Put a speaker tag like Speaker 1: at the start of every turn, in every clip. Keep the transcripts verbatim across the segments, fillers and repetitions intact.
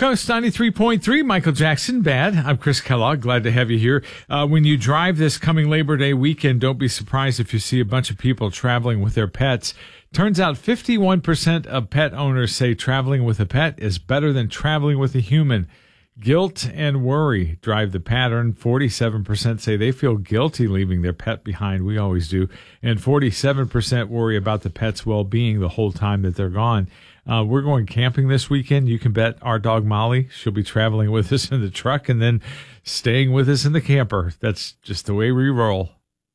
Speaker 1: Coast ninety-three point three, Michael Jackson, Bad. I'm Chris Kellogg. Glad to have you here. Uh, when you drive this coming Labor Day weekend, don't be surprised if you see a bunch of people traveling with their pets. Turns out fifty-one percent of pet owners say traveling with a pet is better than traveling with a human. Guilt and worry drive the pattern. forty-seven percent say they feel guilty leaving their pet behind. We always do. And forty-seven percent worry about the pet's well-being the whole time that they're gone. Uh, we're going camping this weekend. You can bet our dog Molly, she'll be traveling with us in the truck and then staying with us in the camper. That's just the way we roll.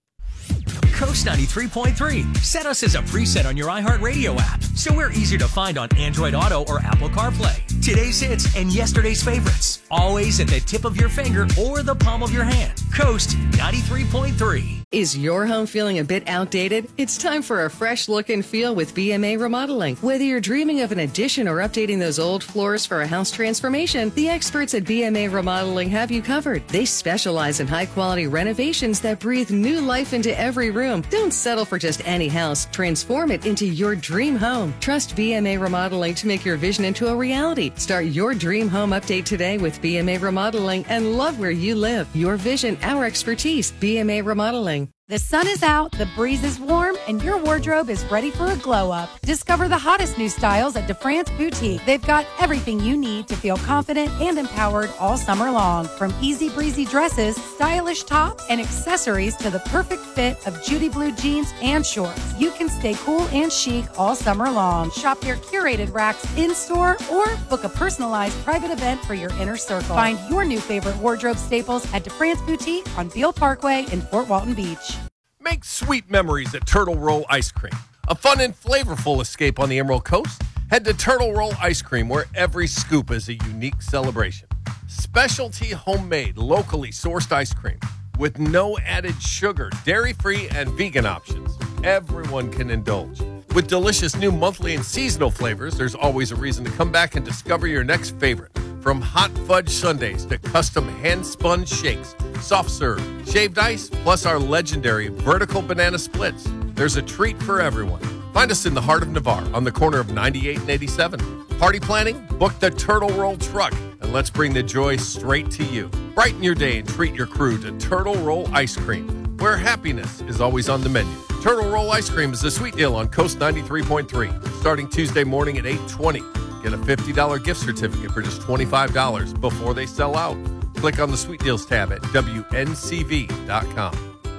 Speaker 2: Coast ninety-three point three. Set us as a preset on your iHeartRadio app, so we're easy to find on Android Auto or Apple CarPlay. Today's hits and yesterday's favorites, always at the tip of your finger or the palm of your hand. Coast ninety-three point three.
Speaker 3: Is your home feeling a bit outdated? It's time for a fresh look and feel with B M A Remodeling. Whether you're dreaming of an addition or updating those old floors for a house transformation, the experts at B M A Remodeling have you covered. They specialize in high-quality renovations that breathe new life into every room. Don't settle for just any house. Transform it into your dream home. Trust B M A Remodeling to make your vision into a reality. Start your dream home update today with B M A Remodeling and love where you live. Your vision, our expertise. B M A Remodeling.
Speaker 4: The sun is out, the breeze is warm, and your wardrobe is ready for a glow-up. Discover the hottest new styles at DeFrance Boutique. They've got everything you need to feel confident and empowered all summer long. From easy-breezy dresses, stylish tops, and accessories to the perfect fit of Judy Blue jeans and shorts. You can stay cool and chic all summer long. Shop their curated racks in-store or book a personalized private event for your inner circle. Find your new favorite wardrobe staples at DeFrance Boutique on Beale Parkway in Fort Walton Beach.
Speaker 5: Make sweet memories at Turtle Roll Ice Cream. A fun and flavorful escape on the Emerald Coast? Head to Turtle Roll Ice Cream, where every scoop is a unique celebration. Specialty homemade, locally sourced ice cream with no added sugar, dairy-free, and vegan options. Everyone can indulge. With delicious new monthly and seasonal flavors, there's always a reason to come back and discover your next favorite. From hot fudge sundaes to custom hand-spun shakes, soft serve, shaved ice, plus our legendary vertical banana splits. There's a treat for everyone. Find us in the heart of Navarre on the corner of ninety-eight and eighty-seven. Party planning? Book the Turtle Roll truck and let's bring the joy straight to you. Brighten your day and treat your crew to Turtle Roll Ice Cream, where happiness is always on the menu. Turtle Roll Ice Cream is a sweet deal on Coast ninety-three point three, starting Tuesday morning at eight twenty. Get a fifty dollars gift certificate for just twenty-five dollars before they sell out. Click on the Sweet Deals tab at W N C V dot com.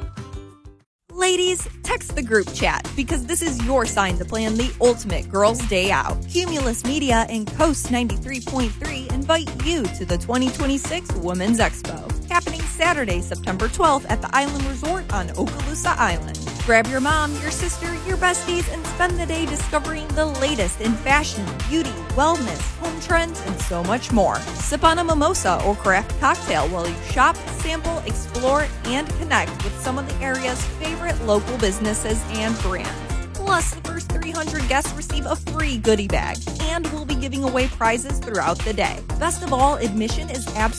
Speaker 6: Ladies, text the group chat because this is your sign to plan the ultimate girls' day out. Cumulus Media and Coast ninety-three point three invite you to the twenty twenty-six Women's Expo, happening Saturday, September twelfth at the Island Resort on Okaloosa Island. Grab your mom, your sister, your besties, and spend the day discovering the latest in fashion, beauty, wellness, home trends, and so much more. Sip on a mimosa or craft a cocktail while you shop, sample, explore, and connect with some of the area's favorite local businesses and brands. Plus, the first three hundred guests receive a free goodie bag, and we'll be giving away prizes throughout the day. Best of all, admission is absolutely